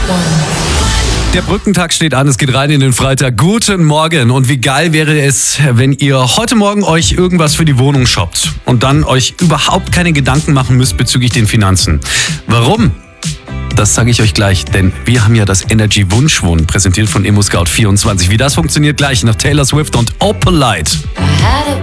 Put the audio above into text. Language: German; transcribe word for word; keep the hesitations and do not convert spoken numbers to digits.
Der Brückentag steht an, es geht rein in den Freitag. Guten Morgen und wie geil wäre es, wenn ihr heute Morgen euch irgendwas für die Wohnung shoppt und dann euch überhaupt keine Gedanken machen müsst bezüglich den Finanzen. Warum? Das sage ich euch gleich, denn wir haben ja das Energy Wunschwohnen präsentiert von ImmoScout vierundzwanzig. Wie das funktioniert gleich nach Taylor Swift und Opalite.